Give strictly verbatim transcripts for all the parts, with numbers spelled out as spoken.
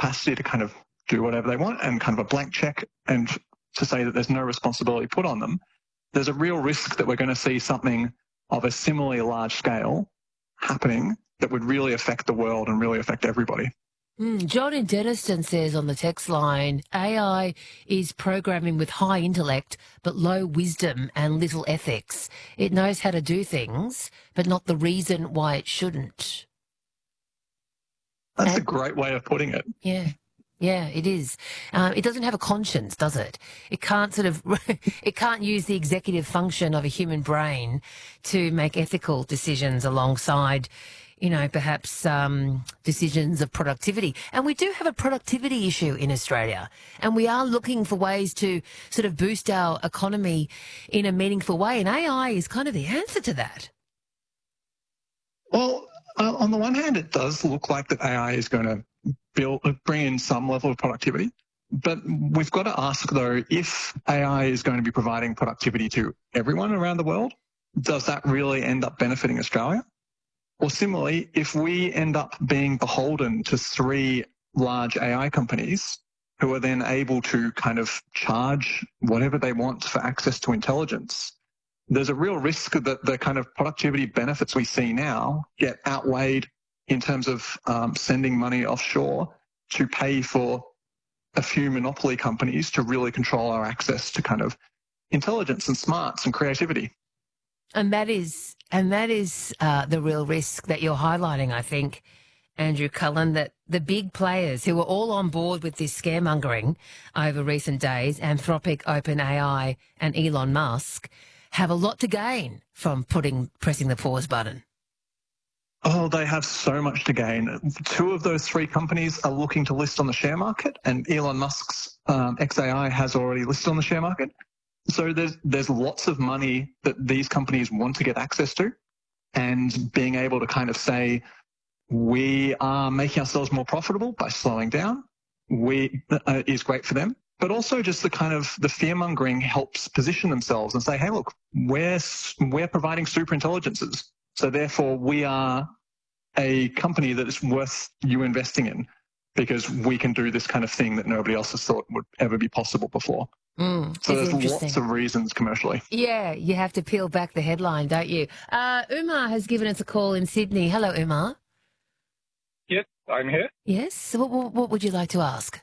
capacity to kind of do whatever they want and kind of a blank check and to say that there's no responsibility put on them, there's a real risk that we're going to see something of a similarly large scale happening that would really affect the world and really affect everybody. Mm, John in Denniston says on the text line, A I is programming with high intellect but low wisdom and little ethics. It knows how to do things, but not the reason why it shouldn't. That's and, a great way of putting it. Yeah. Yeah, it is. Um, it doesn't have a conscience, does it? It can't sort of, it can't use the executive function of a human brain to make ethical decisions alongside, you know, perhaps um, decisions of productivity. And we do have a productivity issue in Australia, and we are looking for ways to sort of boost our economy in a meaningful way, and A I is kind of the answer to that. Well, uh, on the one hand, it does look like that A I is going to build, bring in some level of productivity. But we've got to ask, though, if A I is going to be providing productivity to everyone around the world, does that really end up benefiting Australia? Or similarly, if we end up being beholden to three large A I companies who are then able to kind of charge whatever they want for access to intelligence, there's a real risk that the kind of productivity benefits we see now get outweighed in terms of um, sending money offshore to pay for a few monopoly companies to really control our access to kind of intelligence and smarts and creativity. And that is, and that is uh, the real risk that you're highlighting, I think, Andrew Cullen, that the big players who are all on board with this scaremongering over recent days, Anthropic, OpenAI and Elon Musk, have a lot to gain from putting pressing the pause button. Oh, they have so much to gain. Two of those three companies are looking to list on the share market, and Elon Musk's um, X A I has already listed on the share market. So there's there's lots of money that these companies want to get access to, and being able to kind of say, we are making ourselves more profitable by slowing down, we uh, is great for them. But also just the kind of the fear-mongering helps position themselves and say, hey, look, we're, we're providing super intelligences. So therefore, we are a company that is worth you investing in because we can do this kind of thing that nobody else has thought would ever be possible before. Mm, so there's lots of reasons commercially. Yeah, you have to peel back the headline, don't you? Uh, Umar has given us a call in Sydney. Hello, Umar. Yes, I'm here. Yes. So what, what, what would you like to ask?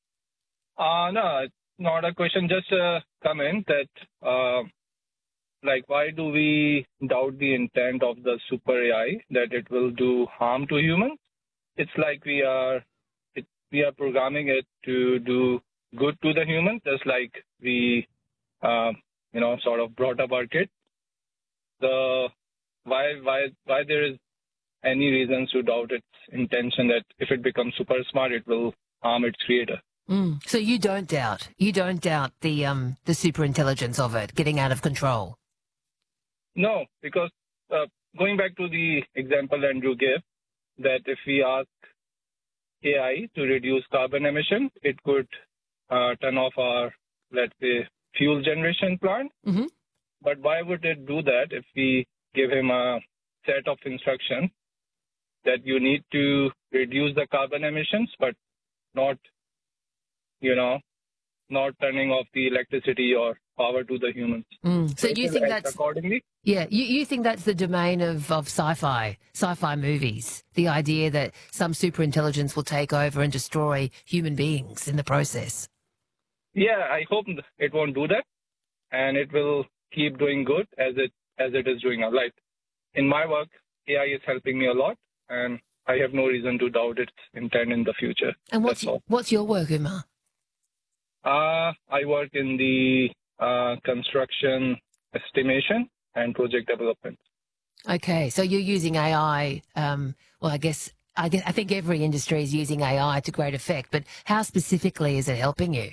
Uh, no, not a question, just a comment that, uh, like, why do we doubt the intent of the super A I, that it will do harm to humans? It's like we are, it, we are programming it to do good to the humans, just like we, uh, you know, sort of brought up our kids. The why, why, why there is any reasons to doubt its intention that if it becomes super smart, it will harm its creator. Mm. So you don't doubt, you don't doubt the um the super intelligence of it getting out of control? No, because uh, going back to the example Andrew gave, that if we ask A I to reduce carbon emissions, it could uh, turn off our, let's say, fuel generation plant. Mm-hmm. But why would it do that if we give him a set of instructions that you need to reduce the carbon emissions, but not, you know, not turning off the electricity or power to the humans. Mm. So you think that's accordingly? Yeah, you, you think that's the domain of, of sci-fi, sci-fi movies, the idea that some super intelligence will take over and destroy human beings in the process. Yeah, I hope it won't do that, and it will keep doing good as it as it is doing now. Like in my work, A I is helping me a lot, and I have no reason to doubt its intent in the future. And what's what's your work, Umar? Uh, I work in the uh, construction estimation and project development. Okay, so you're using A I. Um, well, I guess I guess I think every industry is using A I to great effect. But how specifically is it helping you?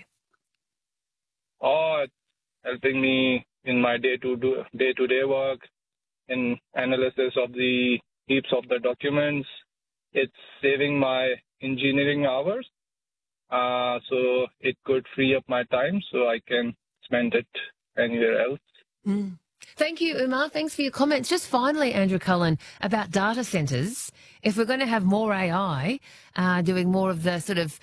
Oh, it's helping me in my day-to-day day-to-day work, in analysis of the heaps of the documents. It's saving my engineering hours, uh, so it could free up my time so I can spend it anywhere else. Mm. Thank you, Umar. Thanks for your comments. Just finally, Andrew Cullen, about data centres. If we're going to have more A I uh, doing more of the sort of